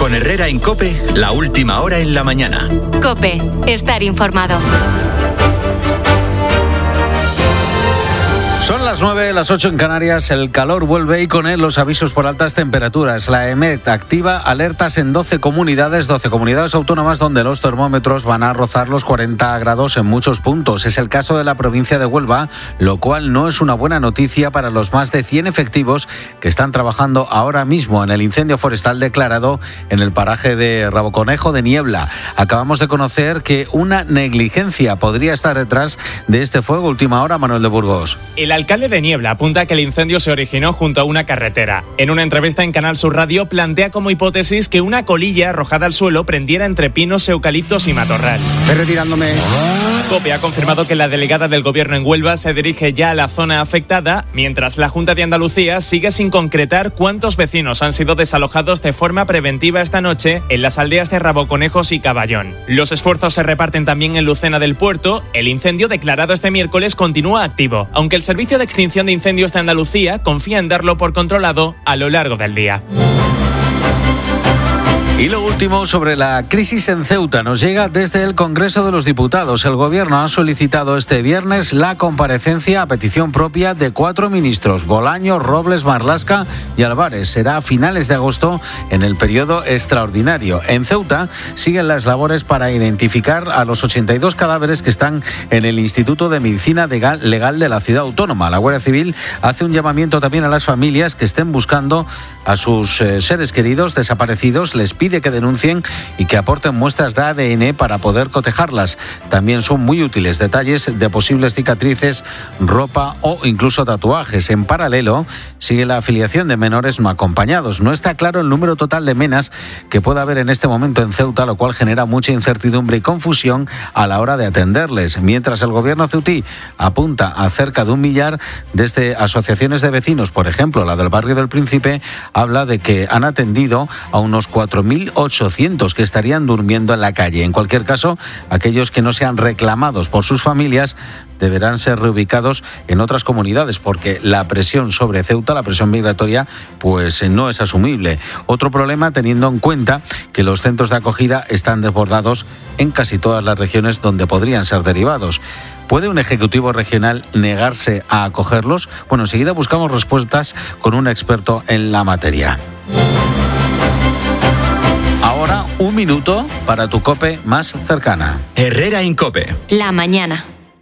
Con Herrera en COPE, la última hora en la mañana. COPE, estar informado. Son las 9, las 8 en Canarias, el calor vuelve y con él los avisos por altas temperaturas. La EMET activa alertas en 12 comunidades autónomas donde los termómetros van a rozar los 40 grados en muchos puntos. Es el caso de la provincia de Huelva, lo cual no es una buena noticia para los más de 100 efectivos que están trabajando ahora mismo en el incendio forestal declarado en el paraje de Raboconejo de Niebla. Acabamos de conocer que una negligencia podría estar detrás de este fuego. Última hora, Manuel de Burgos. El alcalde de Niebla apunta que el incendio se originó junto a una carretera. En una entrevista en Canal Sur Radio plantea como hipótesis que una colilla arrojada al suelo prendiera entre pinos, eucaliptos y matorral. Retirándome. COPE ha confirmado que la delegada del gobierno en Huelva se dirige ya a la zona afectada, mientras la Junta de Andalucía sigue sin concretar cuántos vecinos han sido desalojados de forma preventiva esta noche en las aldeas de Raboconejos y Caballón. Los esfuerzos se reparten también en Lucena del Puerto. El incendio declarado este miércoles continúa activo, aunque el Servicio de Extinción de Incendios de Andalucía confía en darlo por controlado a lo largo del día. Y lo último sobre la crisis en Ceuta nos llega desde el Congreso de los Diputados. El Gobierno ha solicitado este viernes la comparecencia a petición propia de 4 ministros, Bolaños, Robles, Marlaska y Álvarez. Será a finales de agosto en el periodo extraordinario. En Ceuta siguen las labores para identificar a los 82 cadáveres que están en el Instituto de Medicina Legal de la ciudad autónoma. La Guardia Civil hace un llamamiento también a las familias que estén buscando a sus seres queridos desaparecidos. Les pide que denuncien y que aporten muestras de ADN para poder cotejarlas. También son muy útiles detalles de posibles cicatrices, ropa o incluso tatuajes. En paralelo, sigue la afiliación de menores no acompañados. No está claro el número total de menas que pueda haber en este momento en Ceuta, lo cual genera mucha incertidumbre y confusión a la hora de atenderles. Mientras el gobierno ceutí apunta a cerca de 1 millar desde asociaciones de vecinos, por ejemplo, la del barrio del Príncipe, habla de que han atendido a unos 4.800 que estarían durmiendo en la calle. En cualquier caso, aquellos que no sean reclamados por sus familias deberán ser reubicados en otras comunidades porque la presión sobre Ceuta, la presión migratoria, pues no es asumible. Otro problema teniendo en cuenta que los centros de acogida están desbordados en casi todas las regiones donde podrían ser derivados. ¿Puede un ejecutivo regional negarse a acogerlos? Bueno, enseguida buscamos respuestas con un experto en la materia. Ahora, 1 minuto para tu COPE más cercana. Herrera en COPE. La mañana.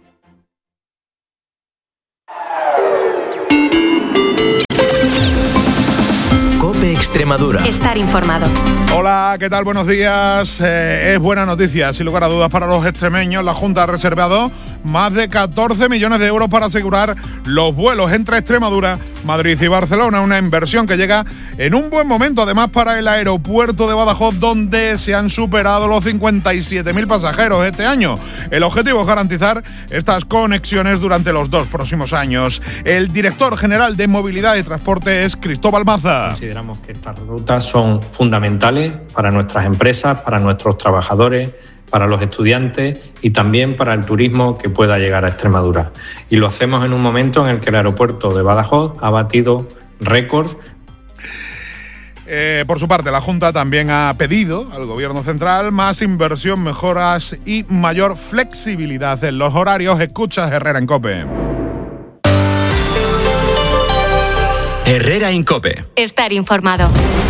COPE Extremadura. Estar informado. Hola, ¿qué tal? Buenos días. Es buena noticia, sin lugar a dudas, para los extremeños. La Junta ha reservado más de 14 millones de euros para asegurar los vuelos entre Extremadura, Madrid y Barcelona. Una inversión que llega en un buen momento, además, para el aeropuerto de Badajoz, donde se han superado los 57.000 pasajeros este año. El objetivo es garantizar estas conexiones durante los 2 próximos años. El director general de Movilidad y Transporte es Cristóbal Maza. Consideramos que estas rutas son fundamentales para nuestras empresas, para nuestros trabajadores, para los estudiantes y también para el turismo que pueda llegar a Extremadura. Y lo hacemos en un momento en el que el aeropuerto de Badajoz ha batido récords. Por su parte, la Junta también ha pedido al Gobierno central más inversión, mejoras y mayor flexibilidad en los horarios. Escuchas Herrera en COPE. Herrera en COPE. Estar informado.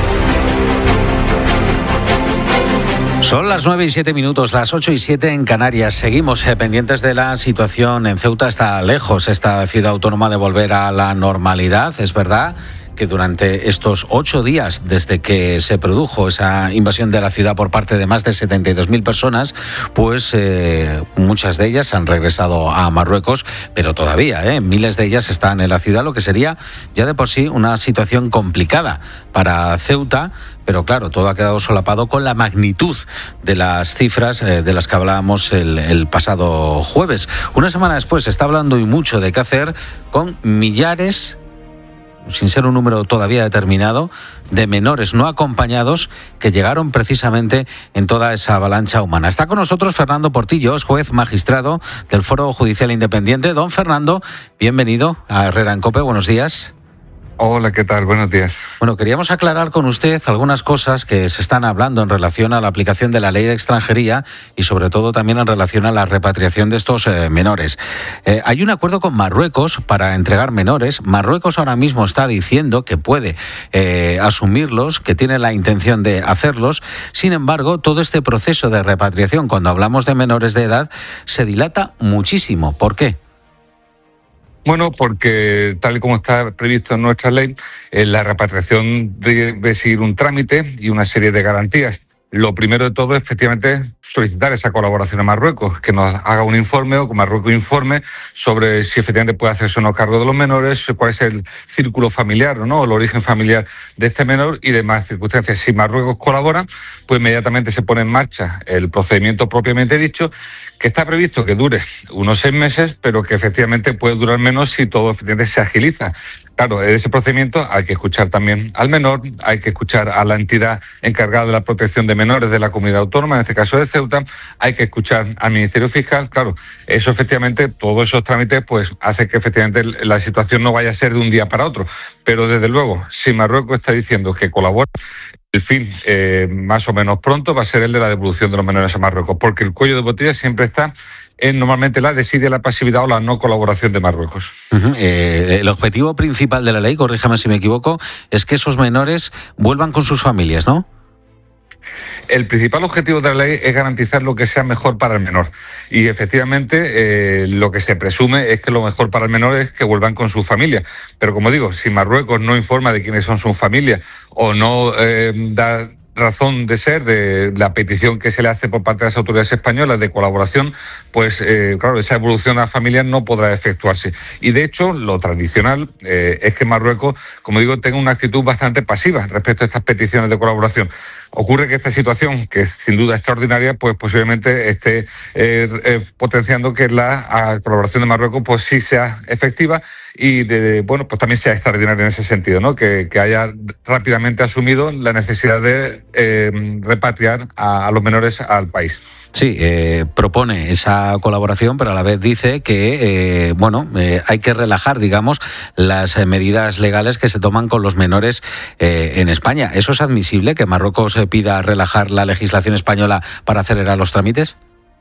Son las 9 y 7 minutos, las 8 y 7 en Canarias. Seguimos pendientes de la situación en Ceuta. Está lejos esta ciudad autónoma de volver a la normalidad. Es verdad que durante estos 8 días desde que se produjo esa invasión de la ciudad por parte de más de 72.000 personas, pues muchas de ellas han regresado a Marruecos, pero todavía miles de ellas están en la ciudad, lo que sería ya de por sí una situación complicada para Ceuta. Pero claro, todo ha quedado solapado con la magnitud de las cifras de las que hablábamos el pasado jueves. Una semana después se está hablando y mucho de qué hacer con millares, sin ser un número todavía determinado, de menores no acompañados que llegaron precisamente en toda esa avalancha humana. Está con nosotros Fernando Portillo, juez magistrado del Foro Judicial Independiente. Don Fernando, bienvenido a Herrera en COPE. Buenos días. Hola, ¿qué tal? Buenos días. Bueno, queríamos aclarar con usted algunas cosas que se están hablando en relación a la aplicación de la ley de extranjería y sobre todo también en relación a la repatriación de estos menores. Hay un acuerdo con Marruecos para entregar menores. Marruecos ahora mismo está diciendo que puede asumirlos, que tiene la intención de hacerlos. Sin embargo, todo este proceso de repatriación, cuando hablamos de menores de edad, se dilata muchísimo. ¿Por qué? Bueno, porque tal y como está previsto en nuestra ley, la repatriación debe seguir un trámite y una serie de garantías. Lo primero de todo es, efectivamente, solicitar esa colaboración a Marruecos, que nos haga un informe o que Marruecos informe sobre si efectivamente puede hacerse o no cargo de los menores, cuál es el círculo familiar o no, el origen familiar de este menor y demás circunstancias. Si Marruecos colabora, pues inmediatamente se pone en marcha el procedimiento propiamente dicho, que está previsto que dure unos 6 meses, pero que efectivamente puede durar menos si todo efectivamente se agiliza. Claro, en ese procedimiento hay que escuchar también al menor, hay que escuchar a la entidad encargada de la protección de menores de la comunidad autónoma, en este caso de Ceuta, hay que escuchar al Ministerio Fiscal. Claro, eso efectivamente, todos esos trámites, pues hace que efectivamente la situación no vaya a ser de un día para otro. Pero desde luego, si Marruecos está diciendo que colabora, el fin, más o menos pronto, va a ser el de la devolución de los menores a Marruecos, porque el cuello de botella siempre está en normalmente la desidia, la pasividad o la no colaboración de Marruecos. El objetivo principal de la ley, corríjame si me equivoco, es que esos menores vuelvan con sus familias, ¿no? El principal objetivo de la ley es garantizar lo que sea mejor para el menor. Y efectivamente lo que se presume es que lo mejor para el menor es que vuelvan con su familia. Pero como digo, si Marruecos no informa de quiénes son sus familias o no da razón de ser de la petición que se le hace por parte de las autoridades españolas de colaboración, pues claro, esa evolución a la familia no podrá efectuarse. Y de hecho, lo tradicional es que Marruecos, como digo, tenga una actitud bastante pasiva respecto a estas peticiones de colaboración. Ocurre que esta situación, que es sin duda extraordinaria, pues posiblemente esté potenciando que la colaboración de Marruecos pues sí sea efectiva y bueno, pues también sea extraordinaria en ese sentido, ¿no? Que haya rápidamente asumido la necesidad de repatriar a los menores al país. Sí, propone esa colaboración, pero a la vez dice que hay que relajar, digamos, las medidas legales que se toman con los menores en España. ¿Eso es admisible, que Marruecos pida relajar la legislación española para acelerar los trámites?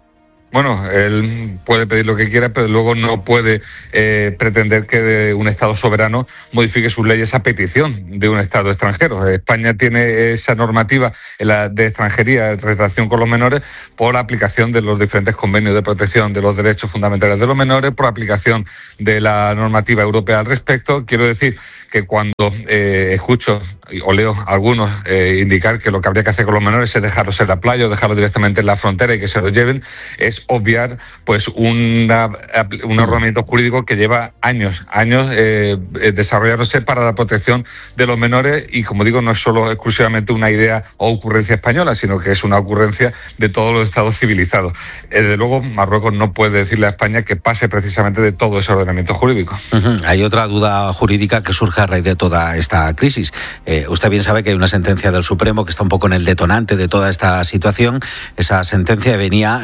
Bueno, él puede pedir lo que quiera, pero luego no puede pretender que un Estado soberano modifique sus leyes a petición de un Estado extranjero. España tiene esa normativa de extranjería, de relación con los menores, por aplicación de los diferentes convenios de protección de los derechos fundamentales de los menores, por aplicación de la normativa europea al respecto. Quiero decir que cuando escucho o leo a algunos indicar que lo que habría que hacer con los menores es dejarlos en la playa o dejarlos directamente en la frontera y que se los lleven, es obviar pues un ordenamiento jurídico que lleva años desarrollándose para la protección de los menores y, como digo, no es solo exclusivamente una idea o ocurrencia española, sino que es una ocurrencia de todos los estados civilizados. Desde luego, Marruecos no puede decirle a España que pase precisamente de todo ese ordenamiento jurídico. Hay otra duda jurídica que surge a raíz de toda esta crisis. Usted bien sabe que hay una sentencia del Supremo que está un poco en el detonante de toda esta situación. Esa sentencia venía,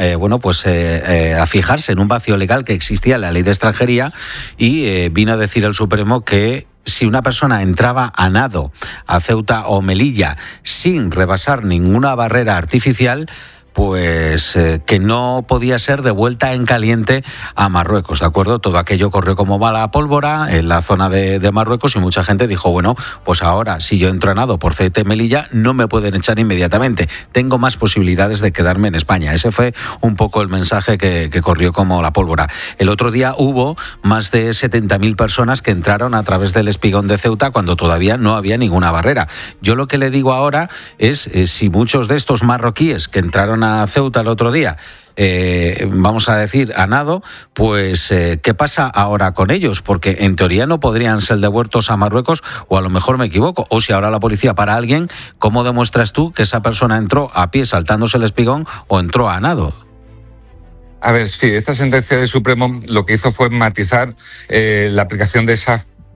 a fijarse en un vacío legal que existía en la ley de extranjería y vino a decir el Supremo que si una persona entraba a nado a Ceuta o Melilla sin rebasar ninguna barrera artificial, pues que no podía ser devuelta en caliente a Marruecos, ¿de acuerdo? Todo aquello corrió como mala pólvora en la zona de Marruecos y mucha gente dijo, bueno, pues ahora si yo entro a nado por Ceuta y Melilla no me pueden echar inmediatamente, tengo más posibilidades de quedarme en España. Ese fue un poco el mensaje que corrió como la pólvora. El otro día hubo más de 70.000 personas que entraron a través del espigón de Ceuta cuando todavía no había ninguna barrera. Yo lo que le digo ahora es si muchos de estos marroquíes que entraron a Ceuta el otro día, vamos a decir, a nado, pues ¿qué pasa ahora con ellos? Porque en teoría no podrían ser devueltos a Marruecos, o a lo mejor me equivoco, o si ahora la policía para a alguien, ¿cómo demuestras tú que esa persona entró a pie saltándose el espigón o entró a nado? A ver, sí, esta sentencia del Supremo lo que hizo fue matizar la aplicación de esa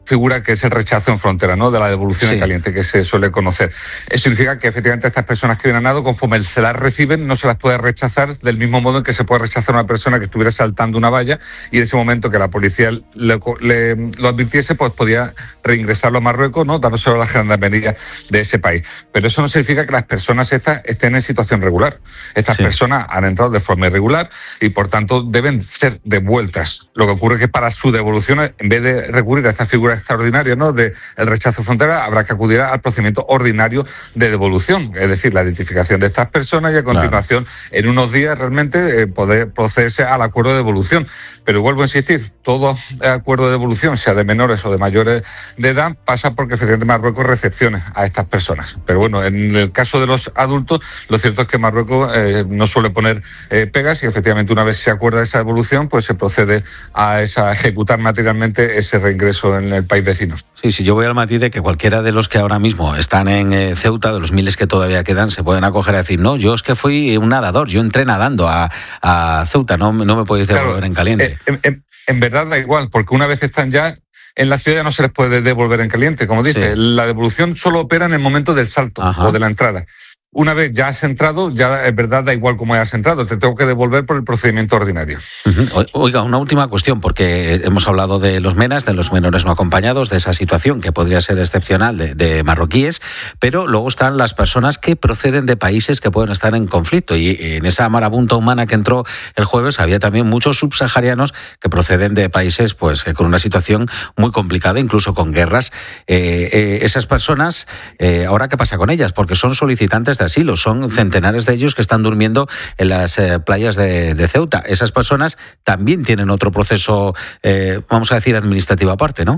figura que es el rechazo en frontera, ¿no? De la devolución en caliente, que se suele conocer. Eso significa que efectivamente estas personas que vienen a nado, conforme se las reciben, no se las puede rechazar del mismo modo en que se puede rechazar a una persona que estuviera saltando una valla y en ese momento que la policía lo advirtiese, pues podía reingresarlo a Marruecos, ¿no? Dándoselo a la gendarmería de ese país. Pero eso no significa que las personas estas estén en situación regular. Estas personas han entrado de forma irregular y por tanto deben ser devueltas. Lo que ocurre es que para su devolución, en vez de recurrir a esta figura extraordinaria, ¿no?, de el rechazo de frontera, habrá que acudir al procedimiento ordinario de devolución, es decir, la identificación de estas personas y a continuación, en unos días realmente poder procederse al acuerdo de devolución. Pero vuelvo a insistir, todo acuerdo de devolución, sea de menores o de mayores de edad, pasa porque efectivamente Marruecos recepcione a estas personas. Pero bueno, en el caso de los adultos, lo cierto es que Marruecos no suele poner pegas y efectivamente una vez se acuerda esa devolución, pues se procede a ejecutar materialmente ese reingreso en el país vecino. Sí, yo voy al matiz de que cualquiera de los que ahora mismo están en Ceuta, de los miles que todavía quedan, se pueden acoger a decir, no, yo es que fui un nadador, yo entré nadando a Ceuta, no me podéis devolver en caliente. En verdad da igual, porque una vez están ya en la ciudad ya no se les puede devolver en caliente. Como dice, la devolución solo opera en el momento del salto o de la entrada. Una vez ya has entrado, ya es verdad, da igual cómo hayas entrado, te tengo que devolver por el procedimiento ordinario. Oiga, una última cuestión, porque hemos hablado de los MENAs, de los menores no acompañados, de esa situación que podría ser excepcional de marroquíes, pero luego están las personas que proceden de países que pueden estar en conflicto, y en esa marabunta humana que entró el jueves había también muchos subsaharianos que proceden de países pues con una situación muy complicada, incluso con guerras. Esas personas, ¿ahora qué pasa con ellas? Porque son solicitantes de asilo, son centenares de ellos que están durmiendo en las playas de Ceuta. Esas personas también tienen otro proceso, vamos a decir, administrativo aparte, ¿no?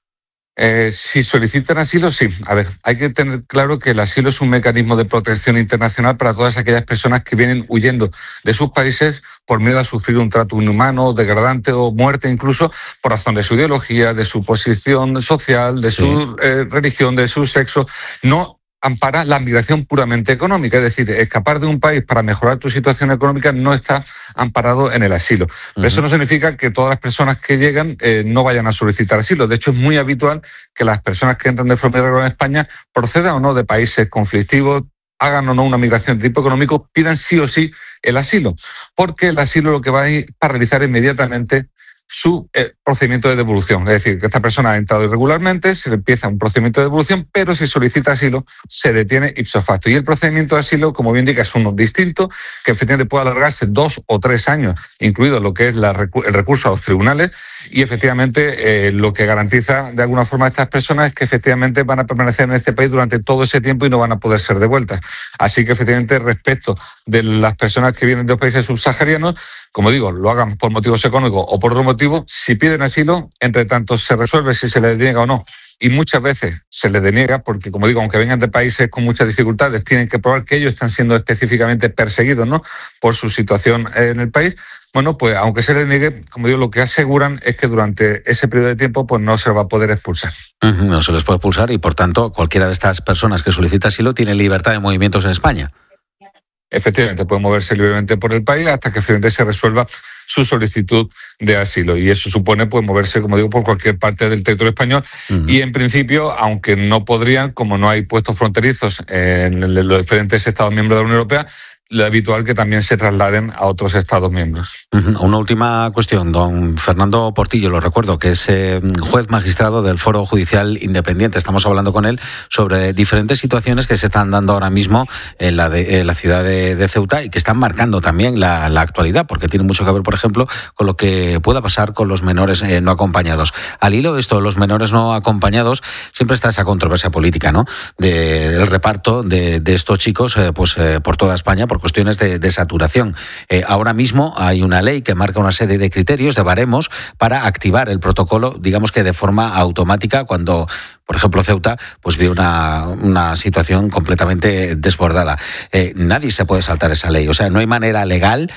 Si solicitan asilo, sí. A ver, hay que tener claro que el asilo es un mecanismo de protección internacional para todas aquellas personas que vienen huyendo de sus países por miedo a sufrir un trato inhumano, degradante o muerte incluso por razón de su ideología, de su posición social, de su religión, de su sexo. No ampara la migración puramente económica, es decir, escapar de un país para mejorar tu situación económica no está amparado en el asilo. Pero eso no significa que todas las personas que llegan no vayan a solicitar asilo. De hecho, es muy habitual que las personas que entran de forma irregular en España procedan o no de países conflictivos, hagan o no una migración de tipo económico, pidan sí o sí el asilo, porque el asilo lo que va a ir para realizar inmediatamente su procedimiento de devolución. Es decir, que esta persona ha entrado irregularmente, se le empieza un procedimiento de devolución, pero si solicita asilo, se detiene ipso facto. Y el procedimiento de asilo, como bien indica, es uno distinto, que efectivamente puede alargarse 2 o 3 años, incluido lo que es el recurso a los tribunales, y efectivamente lo que garantiza de alguna forma a estas personas es que efectivamente van a permanecer en este país durante todo ese tiempo y no van a poder ser devueltas. Así que efectivamente respecto de las personas que vienen de los países subsaharianos, como digo, lo hagan por motivos económicos o por otro motivo, si piden asilo, entre tanto se resuelve si se les deniega o no. Y muchas veces se les deniega porque, como digo, aunque vengan de países con muchas dificultades, tienen que probar que ellos están siendo específicamente perseguidos, ¿no?, por su situación en el país. Bueno, pues aunque se les niegue, como digo, lo que aseguran es que durante ese periodo de tiempo pues no se va a poder expulsar. No se les puede expulsar y, por tanto, cualquiera de estas personas que solicita asilo tiene libertad de movimientos en España. Efectivamente, puede moverse libremente por el país hasta que finalmente se resuelva su solicitud de asilo. Y eso supone pues moverse, como digo, por cualquier parte del territorio español. Y en principio, aunque no podrían, como no hay puestos fronterizos en los diferentes Estados miembros de la Unión Europea, lo habitual que también se trasladen a otros Estados miembros. Una última cuestión. Don Fernando Portillo, lo recuerdo, que es juez magistrado del Foro Judicial Independiente. Estamos hablando con él sobre diferentes situaciones que se están dando ahora mismo en la ciudad de Ceuta y que están marcando también la actualidad, porque tiene mucho que ver, por ejemplo, con lo que pueda pasar con los menores no acompañados. Al hilo de esto, los menores no acompañados, siempre está esa controversia política, ¿no?, del reparto de estos chicos por toda España, por cuestiones de saturación. Ahora mismo hay una ley que marca una serie de criterios, de baremos, para activar el protocolo, digamos que de forma automática, cuando, por ejemplo, Ceuta pues vio una situación completamente desbordada. Nadie se puede saltar esa ley. O sea, no hay manera legal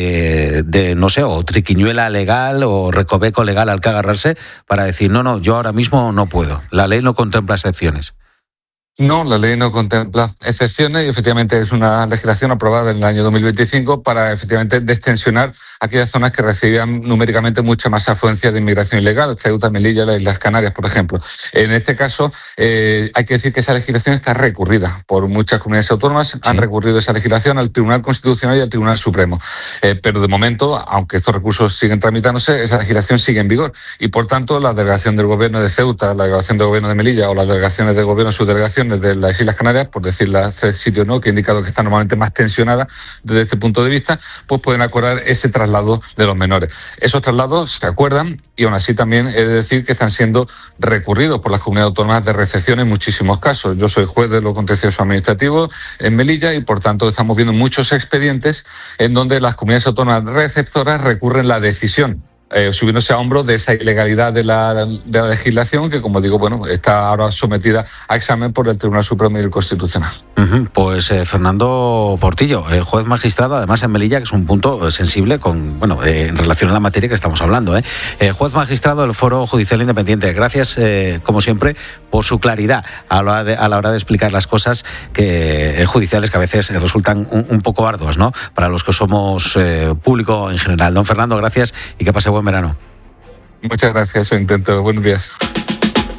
de no sé, o triquiñuela legal o recoveco legal al que agarrarse para decir, no, yo ahora mismo no puedo. La ley no contempla excepciones. No, la ley no contempla excepciones y efectivamente es una legislación aprobada en el año 2025 para efectivamente destensionar aquellas zonas que recibían numéricamente mucha más afluencia de inmigración ilegal, Ceuta, Melilla, las Islas Canarias, por ejemplo. En este caso, hay que decir que esa legislación está recurrida por muchas comunidades autónomas, sí. Han recurrido esa legislación al Tribunal Constitucional y al Tribunal Supremo. Pero de momento, aunque estos recursos siguen tramitándose, esa legislación sigue en vigor y por tanto la delegación del Gobierno de Ceuta, la delegación del Gobierno de Melilla o las delegaciones del Gobierno, subdelegaciones de las Islas Canarias, por decir las 3 sitios que he indicado que están normalmente más tensionadas desde este punto de vista, pues pueden acordar ese traslado de los menores. Esos traslados se acuerdan y aún así también he de decir que están siendo recurridos por las comunidades autónomas de recepción en muchísimos casos. Yo soy juez de lo contencioso administrativo en Melilla y por tanto estamos viendo muchos expedientes en donde las comunidades autónomas receptoras recurren la decisión subiéndose a hombros de esa ilegalidad de la legislación que, como digo, está ahora sometida a examen por el Tribunal Supremo y el Constitucional. Pues Fernando Portillo, juez magistrado, además en Melilla, que es un punto sensible en relación a la materia que estamos hablando. Juez magistrado del Foro Judicial Independiente. Gracias, como siempre, por su claridad a la hora de explicar las cosas judiciales que a veces resultan un poco arduas, ¿no?, para los que somos público en general. Don Fernando, gracias y que pase buen verano. Muchas gracias, yo intento. Buenos días.